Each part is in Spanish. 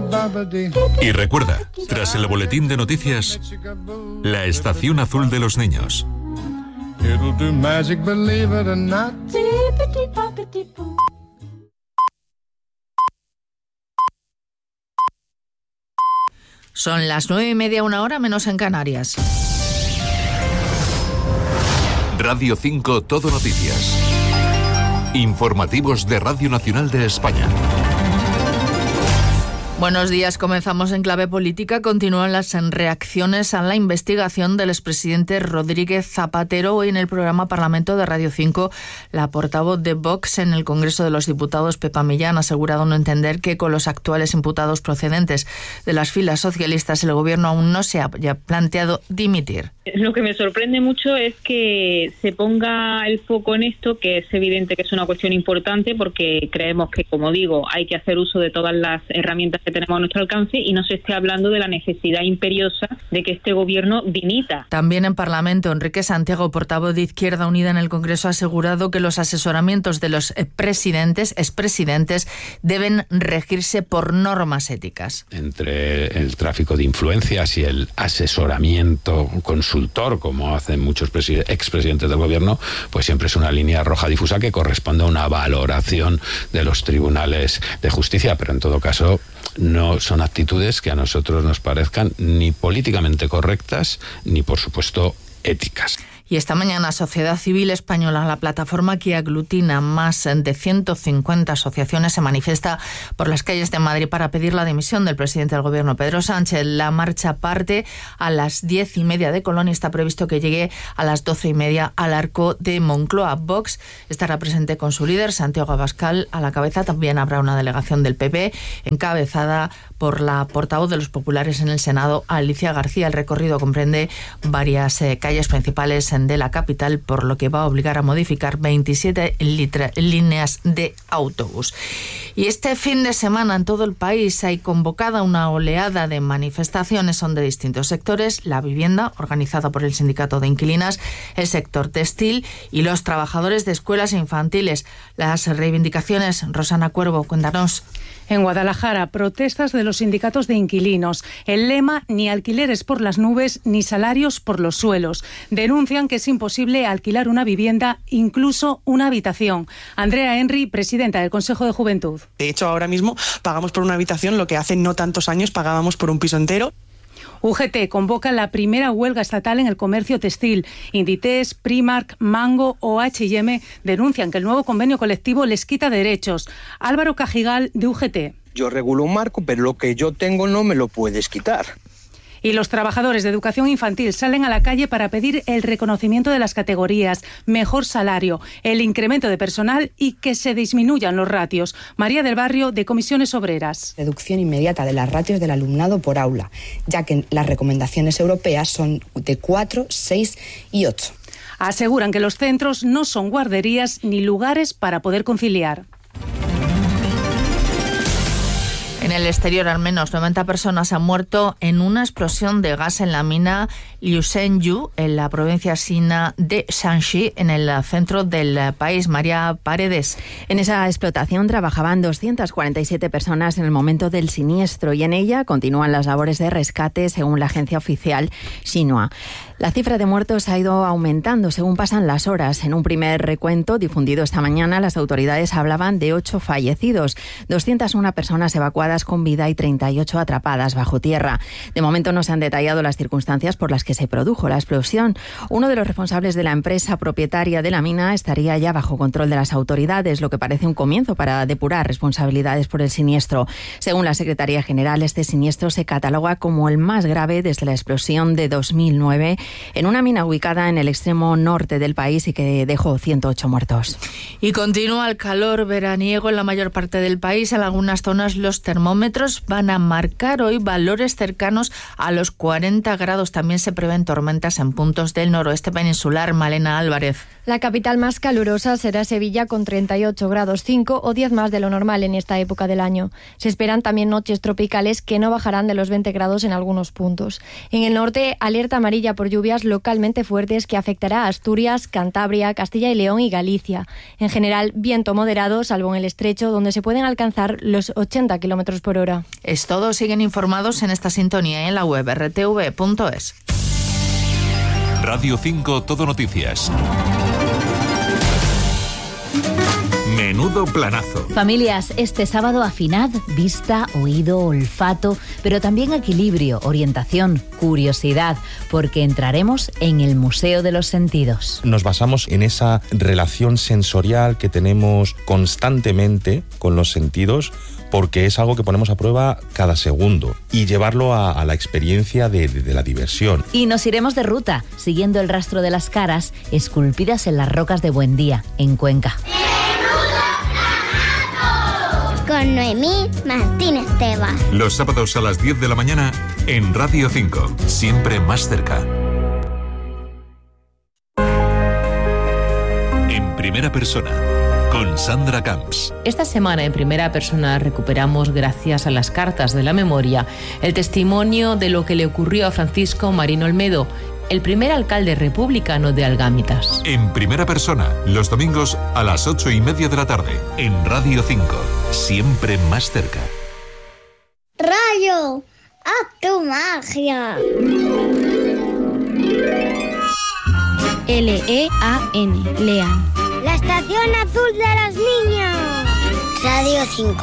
Y recuerda, tras el boletín de noticias, la estación azul de los niños. Son las 9:30, 1 hora menos en Canarias. Radio 5 Todo Noticias. Informativos de Radio Nacional de España. Buenos días, comenzamos en clave política. Continúan las reacciones a la investigación del expresidente Rodríguez Zapatero. Hoy en el programa Parlamento de Radio 5, la portavoz de Vox en el Congreso de los Diputados, Pepa Millán, ha asegurado no entender que con los actuales imputados procedentes de las filas socialistas el gobierno aún no se haya planteado dimitir. Lo que me sorprende mucho es que se ponga el foco en esto, que es evidente que es una cuestión importante porque creemos que, como digo, hay que hacer uso de todas las herramientas que tenemos a nuestro alcance y no se esté hablando de la necesidad imperiosa de que este gobierno dimita. También en Parlamento, Enrique Santiago, portavoz de Izquierda Unida en el Congreso, ha asegurado que los asesoramientos de los expresidentes deben regirse por normas éticas. Entre el tráfico de influencias y el asesoramiento consultor, como hacen muchos expresidentes del gobierno, pues siempre es una línea roja difusa que corresponde a una valoración de los tribunales de justicia, pero en todo caso no son actitudes que a nosotros nos parezcan ni políticamente correctas ni, por supuesto, éticas. Y esta mañana Sociedad Civil Española, la plataforma que aglutina más de 150 asociaciones, se manifiesta por las calles de Madrid para pedir la dimisión del presidente del gobierno, Pedro Sánchez. La marcha parte a las 10:30 de Colón y está previsto que llegue a las 12:30 al Arco de Moncloa. Vox estará presente con su líder, Santiago Abascal, a la cabeza. También habrá una delegación del PP encabezada por la portavoz de los populares en el Senado, Alicia García. El recorrido comprende varias calles principales de la capital, por lo que va a obligar a modificar 27 líneas de autobús. Y este fin de semana en todo el país hay convocada una oleada de manifestaciones, son de distintos sectores: la vivienda, organizada por el Sindicato de Inquilinas, el sector textil y los trabajadores de escuelas infantiles. Las reivindicaciones, Rosana Cuervo, cuéntanos. En Guadalajara, protestas de los sindicatos de inquilinos. El lema: ni alquileres por las nubes, ni salarios por los suelos. Denuncian que es imposible alquilar una vivienda, incluso una habitación. Andrea Henry, presidenta del Consejo de Juventud. De hecho, ahora mismo pagamos por una habitación lo que hace no tantos años pagábamos por un piso entero. UGT convoca la primera huelga estatal en el comercio textil. Inditex, Primark, Mango o H&M denuncian que el nuevo convenio colectivo les quita derechos. Álvaro Cajigal, de UGT. Yo regulo un marco, pero lo que yo tengo no me lo puedes quitar. Y los trabajadores de educación infantil salen a la calle para pedir el reconocimiento de las categorías, mejor salario, el incremento de personal y que se disminuyan los ratios. María del Barrio, de Comisiones Obreras. Reducción inmediata de las ratios del alumnado por aula, ya que las recomendaciones europeas son de 4, 6 y 8. Aseguran que los centros no son guarderías ni lugares para poder conciliar. En el exterior, al menos 90 personas han muerto en una explosión de gas en la mina Liusenyu, en la provincia china de Shanxi, en el centro del país. María Paredes. En esa explotación trabajaban 247 personas en el momento del siniestro y en ella continúan las labores de rescate, según la agencia oficial Xinhua. La cifra de muertos ha ido aumentando según pasan las horas. En un primer recuento difundido esta mañana, las autoridades hablaban de 8 fallecidos, 201 personas evacuadas con vida y 38 atrapadas bajo tierra. De momento no se han detallado las circunstancias por las que se produjo la explosión. Uno de los responsables de la empresa propietaria de la mina estaría ya bajo control de las autoridades, lo que parece un comienzo para depurar responsabilidades por el siniestro. Según la Secretaría General, este siniestro se cataloga como el más grave desde la explosión de 2009 en una mina ubicada en el extremo norte del país y que dejó 108 muertos. Y continúa el calor veraniego en la mayor parte del país. En algunas zonas los termómetros van a marcar hoy valores cercanos a los 40 grados. También se prevén tormentas en puntos del noroeste peninsular. Malena Álvarez. La capital más calurosa será Sevilla con 38 grados, 5 o 10 más de lo normal en esta época del año. Se esperan también noches tropicales que no bajarán de los 20 grados en algunos puntos. En el norte, alerta amarilla por lluvias localmente fuertes que afectará a Asturias, Cantabria, Castilla y León y Galicia. En general, viento moderado, salvo en el estrecho, donde se pueden alcanzar los 80 km kilómetros por hora. Es todo. Siguen informados en esta sintonía y en la web rtv.es. Radio 5 Todo Noticias. Menudo planazo. Familias, este sábado afinad vista, oído, olfato, pero también equilibrio, orientación, curiosidad, porque entraremos en el Museo de los Sentidos. Nos basamos en esa relación sensorial que tenemos constantemente con los sentidos, porque es algo que ponemos a prueba cada segundo, y llevarlo a la experiencia de la diversión. Y nos iremos de ruta, siguiendo el rastro de las caras esculpidas en las rocas de Buendía, en Cuenca. Con Noemí Martínez Tebas. Los sábados a las 10 de la mañana en Radio 5, siempre más cerca. En primera persona, con Sandra Camps. Esta semana en primera persona recuperamos, gracias a las cartas de la memoria, el testimonio de lo que le ocurrió a Francisco Marín Olmedo, el primer alcalde republicano de Algámitas. En primera persona, los domingos a las 8:30 de la tarde, en Radio 5, siempre más cerca. Rayo, haz tu magia. L-E-A-N, Lean. La estación azul de los niños. Radio 5.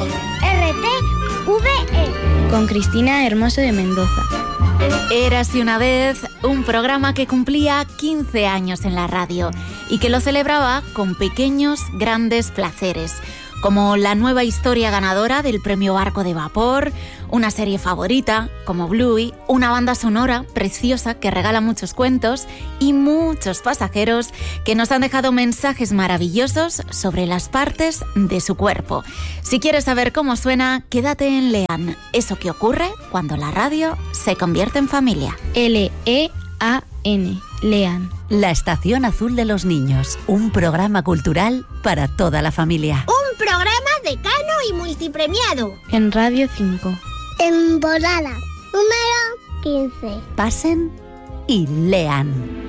RTV. Con Cristina Hermoso de Mendoza. Érase una vez un programa que cumplía 15 años en la radio y que lo celebraba con pequeños, grandes placeres, como la nueva historia ganadora del premio Barco de Vapor, una serie favorita, como Bluey, una banda sonora preciosa que regala muchos cuentos y muchos pasajeros que nos han dejado mensajes maravillosos sobre las partes de su cuerpo. Si quieres saber cómo suena, quédate en Lean, eso que ocurre cuando la radio se convierte en familia. L-E-A-N, Lean. La Estación Azul de los Niños, un programa cultural para toda la familia. Un programa decano y multipremiado. En Radio 5. Temporada número 15. Pasen y lean.